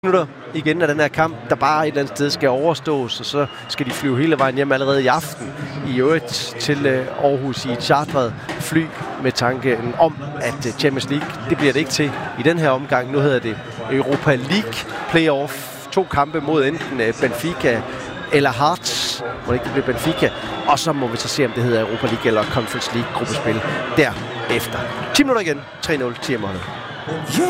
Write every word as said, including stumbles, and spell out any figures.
Minutter igen af den her kamp, der bare et eller andet sted skal overstås, og så skal de flyve hele vejen hjem allerede i aften i øvrigt til Aarhus i et chartret fly med tanken om, at Champions League, det bliver det ikke til i den her omgang. Nu hedder det Europa League Playoff. To kampe mod enten Benfica eller Hearts, må det ikke blive Benfica, og så må vi så se, om det hedder Europa League eller Conference League gruppespil derefter. ti minutter igen, tre nul til hjemmeholdet.